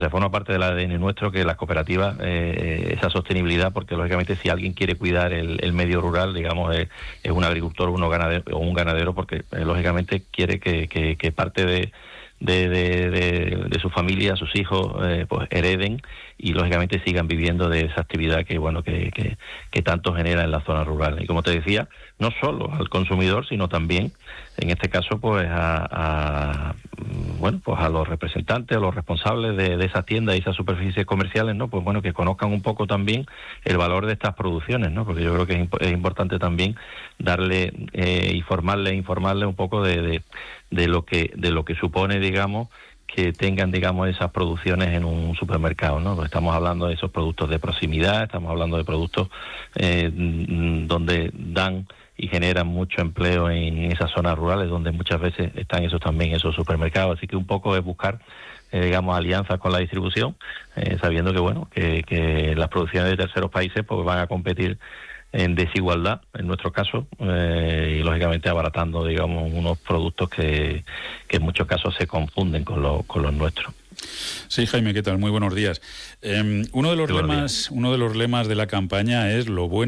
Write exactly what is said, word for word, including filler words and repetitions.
sea, forma parte del A D N nuestro que las cooperativas, eh, esa sostenibilidad, porque lógicamente si alguien quiere cuidar el, el medio rural, digamos, es, es un agricultor uno ganadero, o un ganadero, porque eh, lógicamente quiere que, que, que parte de, de, de, de, de su familia, sus hijos, eh, pues hereden y lógicamente sigan viviendo de esa actividad que bueno que, que, que tanto genera en la zona rural. Y como te decía, no solo al consumidor, sino también, en este caso, pues a, a bueno, pues a los representantes, a los responsables de, de esas tiendas y esas superficies comerciales, ¿no? Pues bueno, que conozcan un poco también el valor de estas producciones, ¿no? Porque yo creo que es, imp es importante también darle, eh, informarle, informarle un poco de, de, de lo que de lo que supone, digamos, que tengan, digamos, esas producciones en un supermercado, ¿no? Pues estamos hablando de esos productos de proximidad, estamos hablando de productos eh, donde dan y generan mucho empleo en esas zonas rurales donde muchas veces están esos también esos supermercados. Así que un poco es buscar, eh, digamos, alianzas con la distribución, eh, sabiendo que, bueno, que, que las producciones de terceros países pues van a competir en desigualdad, en nuestro caso, eh, y lógicamente abaratando, digamos, unos productos que, que en muchos casos se confunden con, lo, con los nuestros. Sí, Jaime, ¿qué tal? Muy buenos días. Eh, uno de los Muy buenos lemas, días. uno de los lemas de la campaña es lo bueno